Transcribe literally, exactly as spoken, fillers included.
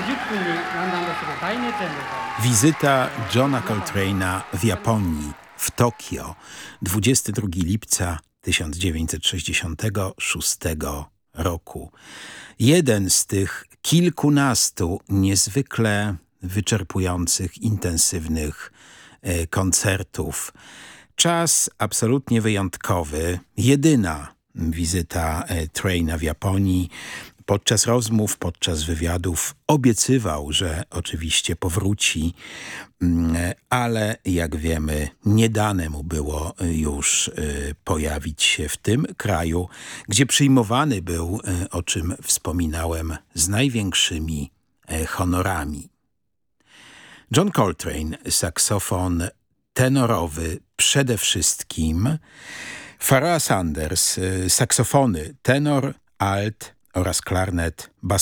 Wizyta Johna Coltrane'a w Japonii, w Tokio, dwudziestego drugiego lipca tysiąc dziewięćset sześćdziesiątego szóstego roku. Jeden z tych kilkunastu niezwykle wyczerpujących, intensywnych e, koncertów. Czas absolutnie wyjątkowy, jedyna wizyta e, Traina w Japonii. Podczas rozmów, podczas wywiadów obiecywał, że oczywiście powróci, ale jak wiemy, nie dane mu było już pojawić się w tym kraju, gdzie przyjmowany był, o czym wspominałem, z największymi honorami. John Coltrane, saksofon tenorowy przede wszystkim, Pharoah Sanders, saksofony tenor, alt oraz klarnet, bas